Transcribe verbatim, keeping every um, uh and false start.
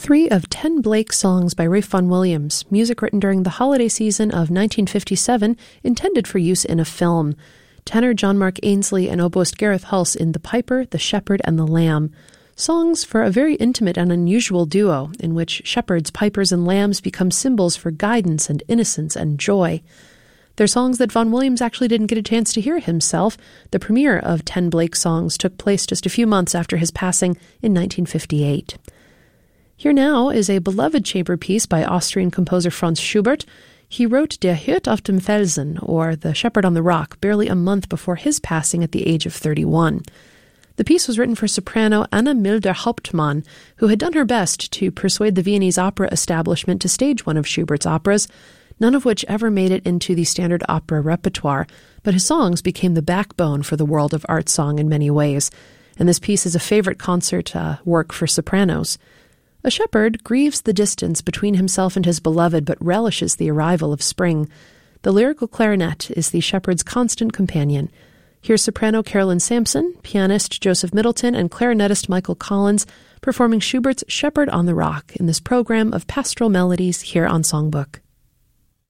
Three of ten Blake songs by Ralph Vaughan Williams, music written during the holiday season of nineteen fifty-seven, intended for use in a film. Tenor John Mark Ainsley and oboist Gareth Hulse in The Piper, The Shepherd, and The Lamb. Songs for a very intimate and unusual duo, in which shepherds, pipers, and lambs become symbols for guidance and innocence and joy. They're songs that Vaughan Williams actually didn't get a chance to hear himself. The premiere of ten Blake songs took place just a few months after his passing in nineteen fifty-eight. Here now is a beloved chamber piece by Austrian composer Franz Schubert. He wrote Der Hirt auf dem Felsen, or The Shepherd on the Rock, barely a month before his passing at the age of thirty-one. The piece was written for soprano Anna Milder Hauptmann, who had done her best to persuade the Viennese opera establishment to stage one of Schubert's operas, none of which ever made it into the standard opera repertoire, but his songs became the backbone for the world of art song in many ways, and this piece is a favorite concert uh, work for sopranos. A shepherd grieves the distance between himself and his beloved, but relishes the arrival of spring. The lyrical clarinet is the shepherd's constant companion. Here's soprano Carolyn Sampson, pianist Joseph Middleton, and clarinetist Michael Collins performing Schubert's Shepherd on the Rock in this program of pastoral melodies here on Songbook.